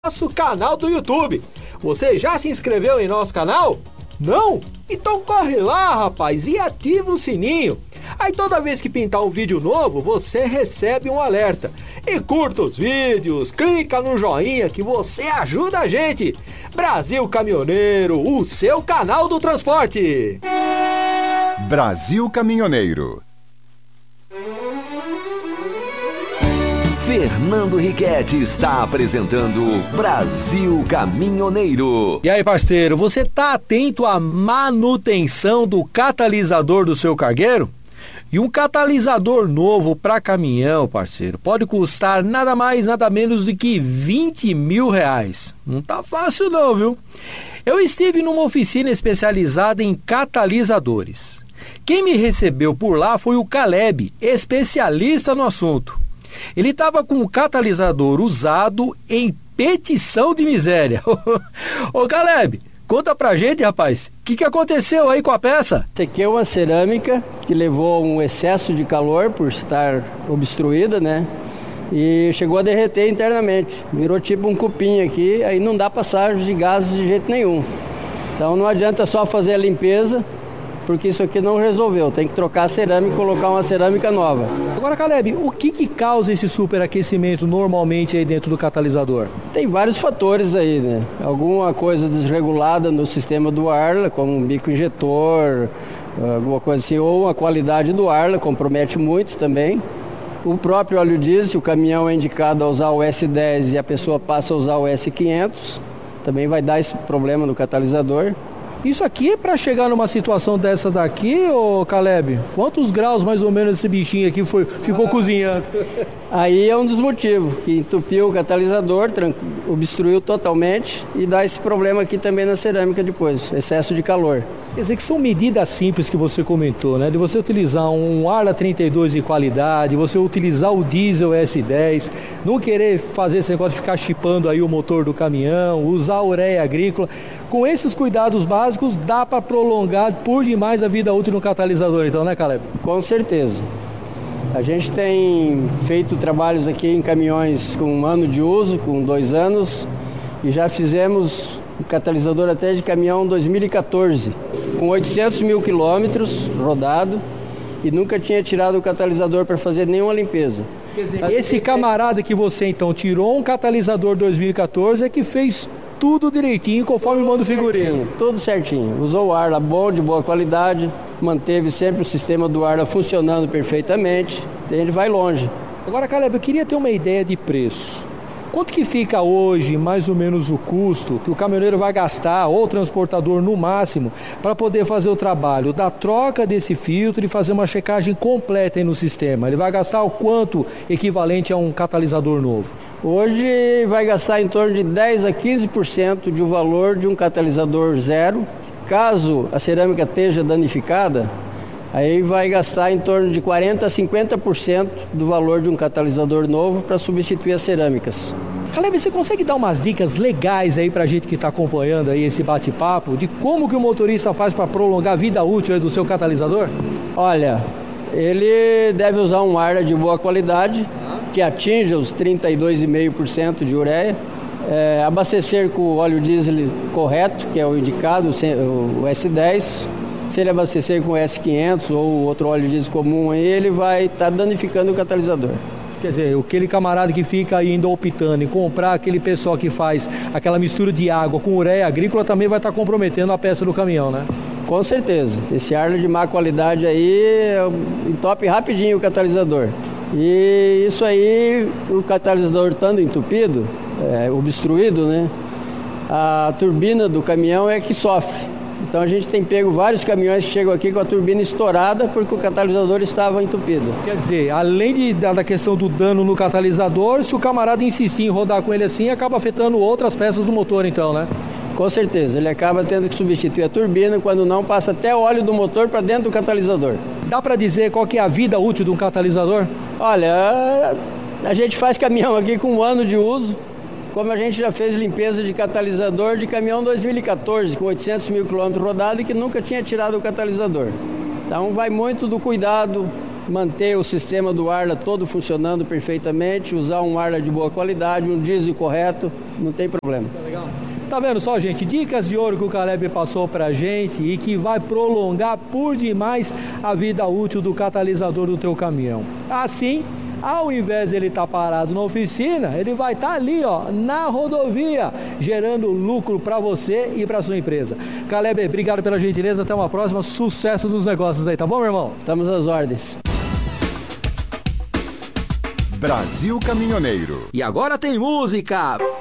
Nosso canal do YouTube. Você já se inscreveu em nosso canal? Não? Então corre lá, rapaz, e ativa o sininho. Aí toda vez que pintar um vídeo novo, você recebe um alerta. E curta os vídeos, clica no joinha que você ajuda a gente. Brasil Caminhoneiro, o seu canal do transporte. Brasil Caminhoneiro. Fernando Riquetti está apresentando Brasil Caminhoneiro. E aí, parceiro, você tá atento à manutenção do catalisador do seu cargueiro? E um catalisador novo para caminhão, parceiro, pode custar nada mais, nada menos do que 20 mil reais. Não tá fácil não, viu? Eu estive numa oficina especializada em catalisadores. Quem me recebeu por lá foi o Caleb, especialista no assunto. Ele estava com o catalisador usado em petição de miséria. Ô Caleb, conta pra gente, rapaz, o que aconteceu aí com a peça? Essa aqui é uma cerâmica que levou um excesso de calor por estar obstruída, né? E chegou a derreter internamente. Virou tipo um cupim aqui, aí não dá passagem de gases de jeito nenhum. Então não adianta só fazer a limpeza, porque isso aqui não resolveu. Tem que trocar a cerâmica e colocar uma cerâmica nova. Agora, Caleb, o que causa esse superaquecimento normalmente aí dentro do catalisador? Tem vários fatores aí, né? Alguma coisa desregulada no sistema do ar, como um bico injetor, alguma coisa assim, ou a qualidade do ar compromete muito também. O próprio óleo diesel, se o caminhão é indicado a usar o S10 e a pessoa passa a usar o S500, também vai dar esse problema no catalisador. Isso aqui é para chegar numa situação dessa daqui, ô Caleb? Quantos graus mais ou menos esse bichinho aqui ficou cozinhando? Aí é um dos motivos, que entupiu o catalisador, obstruiu totalmente e dá esse problema aqui também na cerâmica depois, excesso de calor. Quer dizer que são medidas simples que você comentou, né? De você utilizar um Arla 32 de qualidade, você utilizar o diesel S10, não querer fazer esse negócio de ficar chipando aí o motor do caminhão, usar a ureia agrícola. Com esses cuidados básicos, dá para prolongar por demais a vida útil no catalisador, então, né, Caleb? Com certeza. A gente tem feito trabalhos aqui em caminhões com 1 ano de uso, com 2 anos, e já fizemos o catalisador até de caminhão 2014, com 800 mil quilômetros rodado, e nunca tinha tirado o catalisador para fazer nenhuma limpeza. Quer dizer, esse camarada que você então tirou um catalisador 2014 é que fez tudo direitinho, conforme manda o figurino. Tudo certinho. Usou o Arla bom, de boa qualidade, manteve sempre o sistema do Arla funcionando perfeitamente, e ele vai longe. Agora, Caleb, eu queria ter uma ideia de preço. Quanto que fica hoje, mais ou menos, o custo que o caminhoneiro vai gastar, ou o transportador no máximo, para poder fazer o trabalho da troca desse filtro e fazer uma checagem completa aí no sistema? Ele vai gastar o quanto equivalente a um catalisador novo? Hoje vai gastar em torno de 10 a 15% do valor de um catalisador zero. Caso a cerâmica esteja danificada, aí vai gastar em torno de 40 a 50% do valor de um catalisador novo para substituir as cerâmicas. Caleb, você consegue dar umas dicas legais aí pra gente que está acompanhando aí esse bate-papo de como que o motorista faz para prolongar a vida útil aí do seu catalisador? Olha, ele deve usar um Arla de boa qualidade, que atinja os 32,5% de ureia, abastecer com o óleo diesel correto, que é o indicado, o S10. Se ele abastecer com o S500 ou outro óleo diesel comum, aí ele vai estar danificando o catalisador. Quer dizer, aquele camarada que fica ainda optando em comprar aquele pessoal que faz aquela mistura de água com ureia agrícola também vai estar comprometendo a peça do caminhão, né? Com certeza. Esse Arla de má qualidade aí entope rapidinho o catalisador. E isso aí, o catalisador estando entupido, obstruído, né? A turbina do caminhão é que sofre. Então a gente tem pego vários caminhões que chegam aqui com a turbina estourada porque o catalisador estava entupido. Quer dizer, além da questão do dano no catalisador, se o camarada insistir em rodar com ele assim, acaba afetando outras peças do motor então, né? Com certeza, ele acaba tendo que substituir a turbina, quando não passa até o óleo do motor para dentro do catalisador. Dá para dizer qual que é a vida útil de um catalisador? Olha, a gente faz caminhão aqui com 1 ano de uso, como a gente já fez limpeza de catalisador de caminhão 2014, com 800 mil quilômetros rodados e que nunca tinha tirado o catalisador. Então vai muito do cuidado manter o sistema do Arla todo funcionando perfeitamente, usar um Arla de boa qualidade, um diesel correto, não tem problema. Legal. Tá vendo só, gente? Dicas de ouro que o Caleb passou pra gente e que vai prolongar por demais a vida útil do catalisador do teu caminhão. Assim, ao invés de ele estar parado na oficina, ele vai estar ali, ó, na rodovia, gerando lucro para você e para sua empresa. Caleb, obrigado pela gentileza, até uma próxima, sucesso dos negócios aí, tá bom, meu irmão? Estamos às ordens. Brasil Caminhoneiro. E agora tem música!